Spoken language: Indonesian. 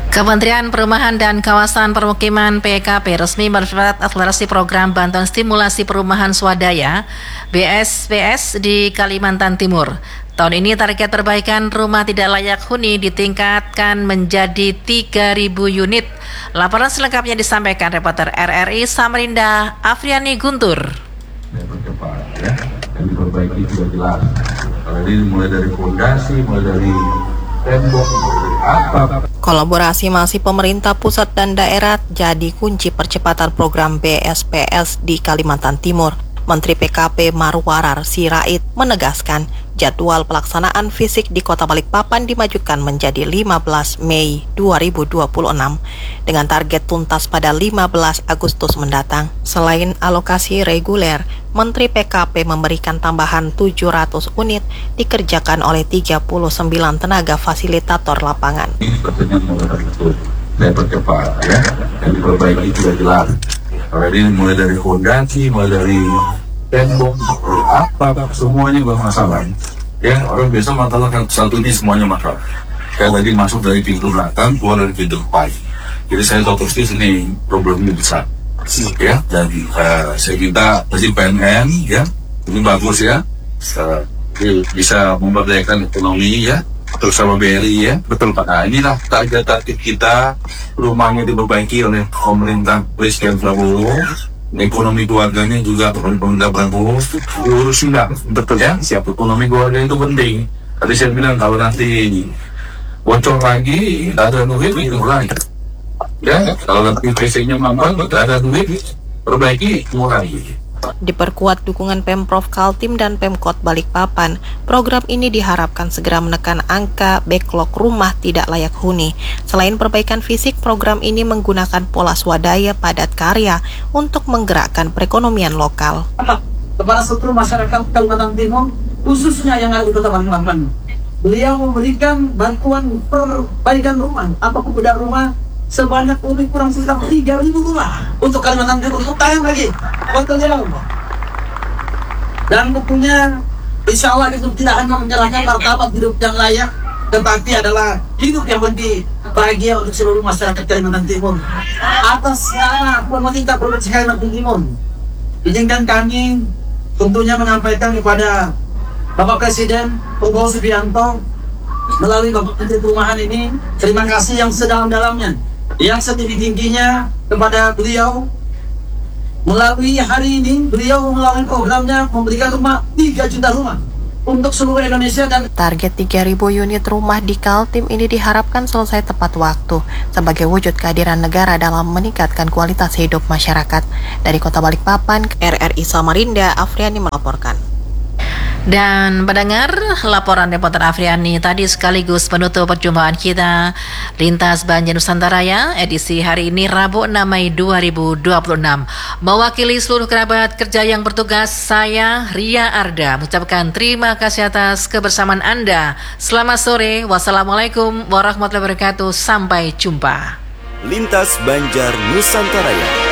Kementerian Perumahan dan Kawasan Permukiman PKP resmi mempercepat akselerasi program bantuan stimulasi perumahan swadaya BSPS di Kalimantan Timur. Tahun ini target perbaikan rumah tidak layak huni ditingkatkan menjadi 3.000 unit. Laporan selengkapnya disampaikan reporter RRI Samarinda Afriani Guntur. Ya, yang diperbaiki sudah jelas. Kalau ini mulai dari fondasi, mulai dari tembok, mulai dari atap. Kolaborasi masih pemerintah pusat dan daerah jadi kunci percepatan program BSPS di Kalimantan Timur. Menteri PKP Marwarar Sirait menegaskan jadwal pelaksanaan fisik di Kota Balikpapan dimajukan menjadi 15 Mei 2026 dengan target tuntas pada 15 Agustus mendatang. Selain alokasi reguler, Menteri PKP memberikan tambahan 700 unit dikerjakan oleh 39 tenaga fasilitator lapangan. Ini pertanyaan mulai betul, saya percepat ya, yang diperbaiki sudah jelas. Kalau ini mulai dari fondasi, mulai dari tembok, atap, semuanya bermasalah. Ya, orang biasa masalah kan satu ini semuanya masalah. Kayak tadi masuk dari pintu belakang, keluar dari pintu depan. Jadi saya tahu terus ini problemnya besar. Ya, dan saya minta pasti PNN ya, ini bagus ya, bisa memberdayakan ekonomi ya, terus sama BRI ya, betul Pak. Nah inilah target kita, rumahnya diperbaiki oleh pemerintah Presiden Prabowo, ekonomi keluarganya juga pemerintah Prabowo diurusin lah, betul ya, siap ekonomi keluarga itu penting. Tadi saya bilang kalau nanti bocor lagi, tidak ada duit itu lagi. Ya, kalau nanti PC-nya mampu, tidak ada duit, perbaiki lagi. Diperkuat dukungan Pemprov Kaltim dan Pemkot Balikpapan, program ini diharapkan segera menekan angka backlog rumah tidak layak huni. Selain perbaikan fisik, program ini menggunakan pola swadaya padat karya untuk menggerakkan perekonomian lokal. Kepada seluruh masyarakat Kalimantan Timur, khususnya yang ada di Kota Balikpapan, beliau memberikan bantuan perbaikan rumah, apapun beda rumah, sebanyak lebih kurang sekitar 3.000 rumah untuk Kalimantan Timur, untuk tayang lagi beliau. Dan tentunya insya Allah itu tidak akan menyalahkan martabat hidup yang layak, tetapi adalah hidup yang lebih bahagia untuk seluruh masyarakat Kalimantan Timur. Atas nama pemerintah Provinsi Kalimantan Timur, izinkan kami tentunya menyampaikan kepada Bapak Presiden Prabowo Subianto melalui Bapak Menteri Perumahan ini terima kasih yang sedalam-dalamnya, yang setinggi-tingginya kepada beliau. Melalui hari ini beliau melalui programnya memberikan rumah 3 juta rumah untuk seluruh Indonesia. Dan target 3.000 unit rumah di Kaltim ini diharapkan selesai tepat waktu sebagai wujud kehadiran negara dalam meningkatkan kualitas hidup masyarakat. Dari Kota Balikpapan, RRI Samarinda Afriani melaporkan. Dan pendengar, laporan reporter Afriani tadi sekaligus penutup perjumpaan kita Lintas Banjar Nusantara ya, edisi hari ini Rabu 6 Mei 2026. Mewakili seluruh kerabat kerja yang bertugas, saya Ria Arda mengucapkan terima kasih atas kebersamaan Anda. Selamat sore, wassalamualaikum warahmatullahi wabarakatuh, sampai jumpa. Lintas Banjar Nusantara.